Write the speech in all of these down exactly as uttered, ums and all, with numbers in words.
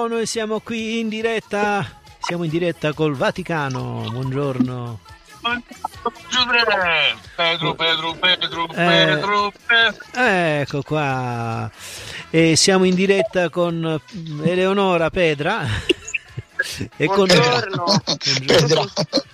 ciao, noi siamo qui in diretta, siamo in diretta col Vaticano, buongiorno. Pedro, Pedro, Pedro, Eh, Pedro, Pedro. Ecco qua, e siamo in diretta con Eleonora Pedra e con... Buongiorno. Buongiorno.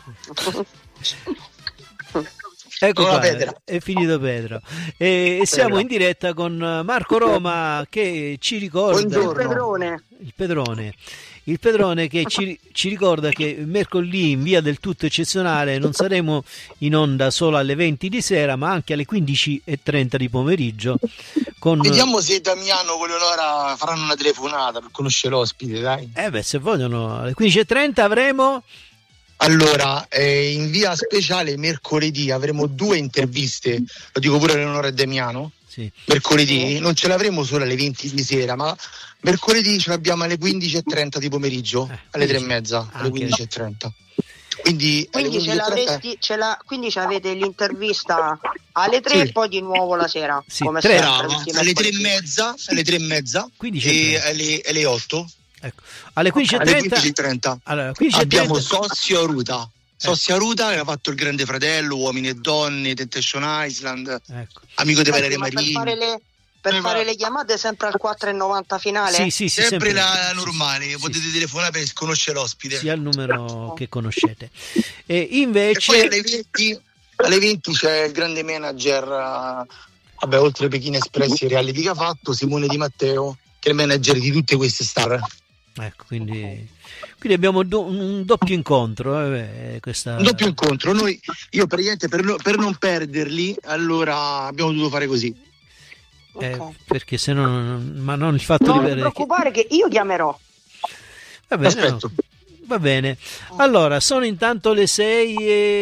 Ecco Buona qua, Pedra. è finito Pedro. E, e siamo in diretta con Marco Roma che ci ricorda... Il Pedrone. Il Pedrone. Il Pedrone che ci, ci ricorda che mercoledì in via del tutto eccezionale non saremo in onda solo alle venti di sera ma anche alle quindici e trenta di pomeriggio con... Vediamo se Damiano con Leonora faranno una telefonata per conoscere l'ospite, dai. Eh beh, se vogliono, alle quindici e trenta avremo... Allora, eh, in via speciale mercoledì avremo due interviste, lo dico pure a Leonora e Damiano. Sì. Mercoledì non ce l'avremo solo alle venti di sera, ma mercoledì ce l'abbiamo alle quindici e trenta di pomeriggio, Eh, alle tre e quindici. mezza, alle Anche. quindici e trenta. Quindi, alle Quindi, ce quindici e trenta l'avresti, ce la, quindi ce avete l'intervista alle tre Sì. e poi di nuovo la sera. Sì, come tre. sempre, brava, tutti i alle tre e mercoledì. mezza, alle tre e mezza quindici e e trenta. alle, alle otto. Ecco. Alle quindici e Alle trenta quindici e trenta. allora, quindici e abbiamo trenta Sossio Ruta. Sossio Ruta che ha fatto Il Grande Fratello, Uomini e Donne, Temptation Island, ecco. Amico di Senti, Valeria ma per Marini. fare le, per Eh, fare va. le chiamate sempre al quattro e novanta finale? Sì, sì, sì, sempre, la sì, normale, sì, potete sì, telefonare per conoscere l'ospite. sia il numero che conoscete. E E poi invece alle venti, alle venti c'è il grande manager, eh, vabbè, oltre ai Pechino Espressi e reality che ha fatto, Simone Di Matteo, che è il manager di tutte queste star. ecco, quindi, quindi abbiamo do- un doppio incontro, eh, questa... Un doppio incontro. Noi, io praticamente per, no- per non perderli, allora abbiamo dovuto fare così. eh, Ok. perché se no, non- ma non il fatto Non di ti vedere che... preoccupare che io chiamerò. Va bene, Aspetto. no, va bene. Allora, sono intanto le sei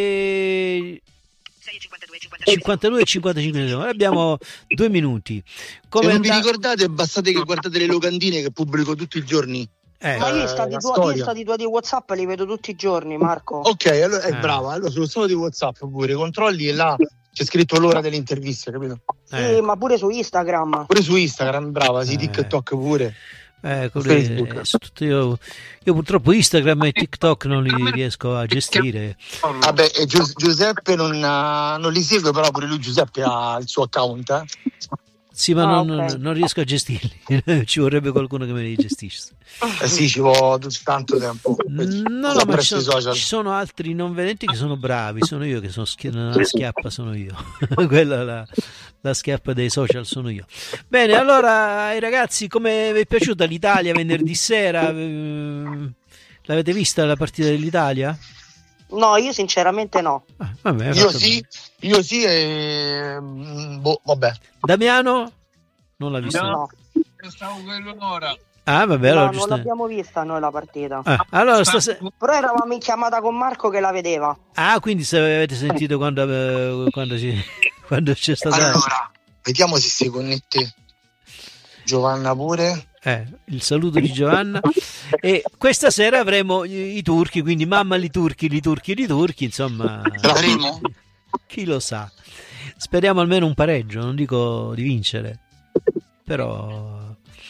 e cinquantadue e cinquantacinque minuti. Abbiamo due minuti. Come Se non vi and- ricordate, bastate che guardate le locandine che pubblico tutti i giorni. eh, Ma io Eh, i stati, la tua- io storia. i stati tuoi di WhatsApp li vedo tutti i giorni, Marco. Ok, allora è Eh. brava. Allora sullo stato di WhatsApp pure controlli e là c'è scritto l'ora delle interviste, capito? eh, Sì, ma pure su Instagram. Pure su Instagram, brava, sì, Eh. TikTok pure. eh, quello Facebook. è- su tutto io, io purtroppo Instagram e TikTok non li riesco a gestire. Vabbè, e Gius- Giuseppe non, ah, non li segue, però pure lui Giuseppe ha il suo account, eh? Sì, ma Ah, non, ok. non riesco a gestirli. Ci vorrebbe qualcuno che me li gestisce. Eh sì, ci vuole tutto- tanto tempo. No, no, Sta ma ci presso i sono, social. ci sono altri non vedenti che sono bravi, sono io che sono schi- la schiappa, sono io. Quella la, la schiappa dei social sono io. Bene, allora ai ragazzi, come vi è piaciuta l'Italia venerdì sera? Ehm, L'avete vista la partita dell'Italia? No, io sinceramente no. Ah, vabbè, hai Io fatto sì, bene. io sì e... mm, boh, vabbè. Damiano? Non l'ha vista. No. No, Stavo con Leonora. Ah, vabbè, no, allora non giusto. l'abbiamo vista noi la partita. Ah, allora stasera... Però eravamo in chiamata con Marco che la vedeva. Ah, quindi se avete sentito quando, eh, quando, ci- quando c'è stata Allora, vediamo se si connette Giovanna pure. eh, il saluto di Giovanna. E questa sera avremo i, i turchi, quindi mamma li turchi, li turchi, li turchi, insomma, Ce l'avremo? chi lo sa. Speriamo almeno un pareggio, non dico di vincere, però...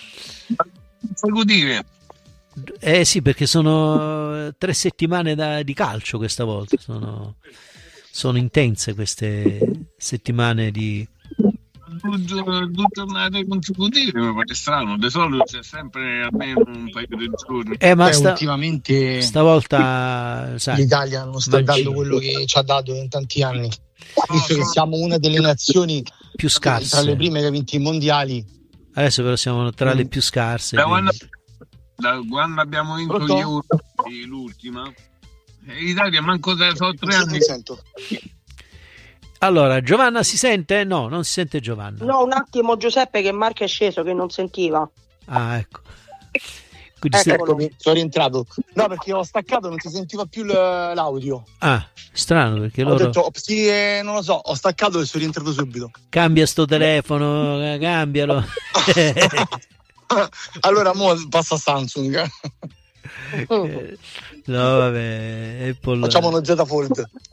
Consecutive. Eh sì, perché sono tre settimane da- di calcio questa volta, sono, sono intense queste settimane di... Due, due giornate consecutive mi pare strano. Di solito c'è sempre almeno un paio di giorni. Eh, ma Eh, sta- ultimamente stavolta, sai, l'Italia non sta mancino. dando quello che ci ha dato in tanti anni. No, Visto che sono- siamo una delle nazioni più tra le scarse. prime che ha vinto i mondiali. Adesso però siamo tra le Mm. più scarse. Da quindi- quando, da quando abbiamo vinto Pronto? gli Euro, e l'ultima, eh, l'Italia manco da so tre Non anni. sento. Allora, Giovanna si sente? No, non si sente Giovanna. No, un attimo Giuseppe che Marco è sceso che non sentiva. Ah, ecco. Quindi se- Eccolo. Eccomi, sono rientrato. No, perché ho staccato, non si sentiva più l- l'audio. Ah, strano perché Ho loro detto, oh, sì, eh, non lo so, ho staccato e sono rientrato subito. cambia sto telefono, eh, cambialo. Allora, mo passa a Samsung. Eh, no, vabbè, Apple. Facciamo uno Z Fold.